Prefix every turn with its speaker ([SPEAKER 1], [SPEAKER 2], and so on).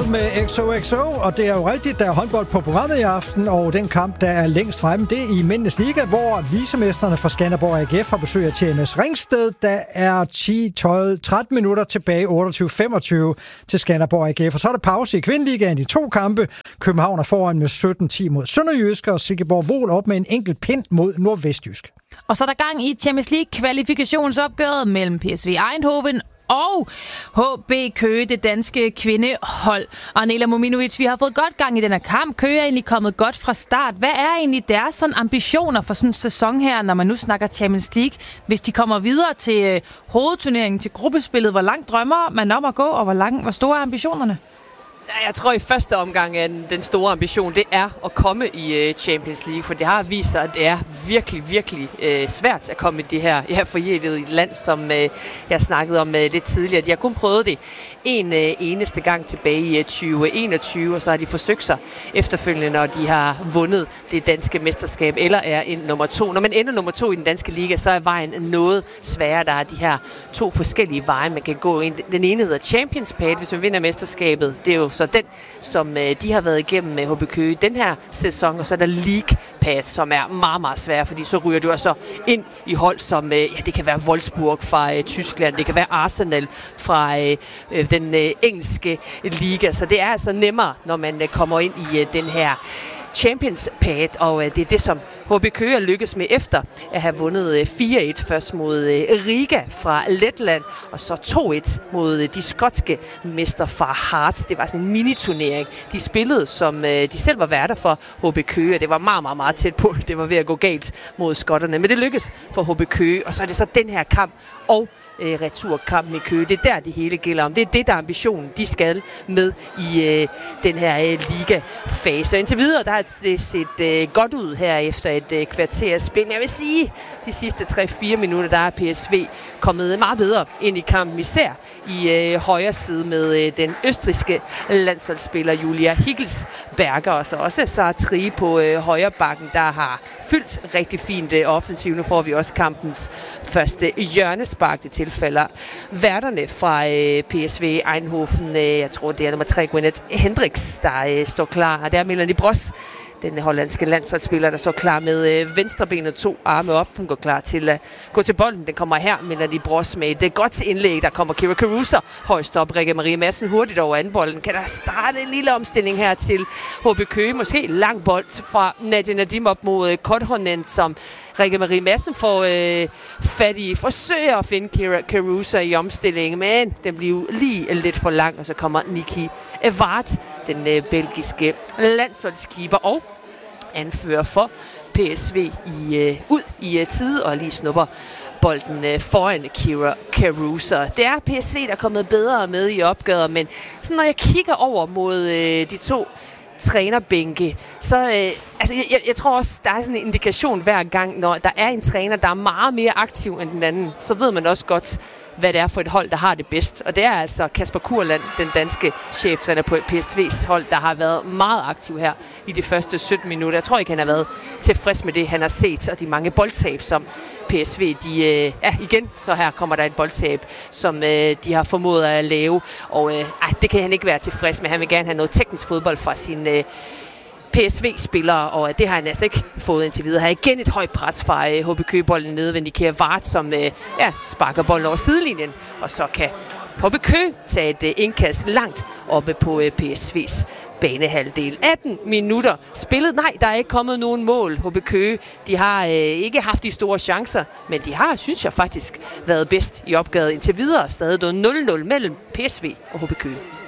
[SPEAKER 1] Girl med XOXO, og det er jo rigtigt, der er håndbold på programmet i aften, og den kamp, der er længst fremme, det er i Mændenes Liga, hvor vicemestrene fra Skanderborg AGF har besøg af TMS Ringsted. Der er 10-12-13 minutter tilbage, 28-25 til Skanderborg AGF, og så er der pause i Kvindeligaen i 2 kampe. København er foran med 17-10 mod Sønderjysk, og Silkeborg Vol op med en enkelt pind mod Nordvestjysk.
[SPEAKER 2] Og så er der gang i Champions League kvalifikationsopgøret mellem PSV Eindhoven og HB Køge, det danske kvindehold. Arnela Mominovic, vi har fået godt gang i den her kamp. Køge er egentlig kommet godt fra start. Hvad er egentlig deres sådan ambitioner for sådan en sæson her, når man nu snakker Champions League? Hvis de kommer videre til hovedturneringen, til gruppespillet, hvor langt drømmer man om at gå, og hvor store er ambitionerne?
[SPEAKER 3] Jeg tror i første omgang, at den store ambition, det er at komme i Champions League, for det har vist sig, at det er virkelig, virkelig svært at komme i det her forjættede land, som jeg snakkede om lidt tidligere. De har kun prøvet det en eneste gang tilbage i 2021, og så har de forsøgt sig efterfølgende, når de har vundet det danske mesterskab, eller er en nummer 2. Når man ender nummer 2 i den danske liga, så er vejen noget sværere. Der er de her 2 forskellige veje, man kan gå ind. Den ene hedder Champions Path, hvis man vinder mesterskabet. Det er jo så den, som de har været igennem med HB Køge den her sæson, og så er der League Path, som er meget, meget svær, fordi så ryger du altså ind i hold som, det kan være Wolfsburg fra Tyskland, det kan være Arsenal fra den engelske liga, så det er altså nemmere, når man kommer ind i den her Champions Path, og det er det, som HB Køge lykkes med efter at have vundet 4-1 først mod Riga fra Letland, og så 2-1 mod de skotske mester fra Hearts. Det var sådan en miniturnering. De spillede, som de selv var værter for HB Køge, og det var meget, meget, meget tæt på. Det var ved at gå galt mod skotterne, men det lykkes for HB Køge, og så er det så den her kamp og returkampen i Køge. Det er der, det hele gælder om. Det er det, der er ambitionen, de skal med i den her liga-fase. Og indtil videre, der har det set godt ud her efter et kvarters spil. Jeg vil sige, de sidste 3-4 minutter, der er PSV kommet meget bedre ind i kampen, især i højre side med den østrigske landsholdsspiller Julia Higgelsberger, og så også Sartre på højre bakken, der har fyldt rigtig fint offensivt. Nu får vi også kampens første hjørnespark. Det tilfælder værterne fra PSV Eindhoven. Jeg tror, det er nummer 3, Gwyneth Hendricks, der står klar. Og der er Melanie Bross, den hollandske landsholdsspiller, der står klar med venstrebenet, 2 arme op. Hun går klar til at gå til bolden. Den kommer her, Melanie Bross med et godt indlæg. Der kommer Kira Caruso højst op. Rikke Marie Madsen hurtigt over anden bolden. Kan der starte en lille omstilling her til HB Køge? Måske lang bold fra Nadia Nadim op mod Korthonen, som Rikke Marie Madsen får fat i. Forsøger at finde Kira Caruso i omstillingen, men den bliver lige lidt for lang, og så kommer Niki Evart, den belgiske landsholdskeeper og anfører for PSV ud i tide og lige snupper bolden foran Kira Caruso. Det er PSV, der er kommet bedre med i opgøret, men sådan, når jeg kigger over mod de 2 trænerbænke, så jeg tror også, der er sådan en indikation hver gang, når der er en træner, der er meget mere aktiv end den anden, så ved man også godt, hvad det er for et hold, der har det bedst. Og det er altså Kasper Kurland, den danske cheftræner på PSV's hold, der har været meget aktiv her i de første 17 minutter. Jeg tror ikke, han har været tilfreds med det, han har set, og de mange boldtab, som PSV, igen, så her kommer der et boldtab, som de har formået at lave, og det kan han ikke være tilfreds med. Han vil gerne have noget teknisk fodbold fra sin PSV-spillere, og det har han altså ikke fået indtil videre. Her igen et højt pres fra HB Køge-bolden nede ved Niki Evart, som sparker bolden over sidelinjen, og så kan HB Køge tage et indkast langt oppe på PSV's banehalvdel. 18 minutter spillet. Nej, der er ikke kommet nogen mål. HB Køge, de har ikke haft de store chancer, men de har, synes jeg faktisk, været bedst i opgøret indtil videre. Stadig 0-0 mellem PSV og HB Køge.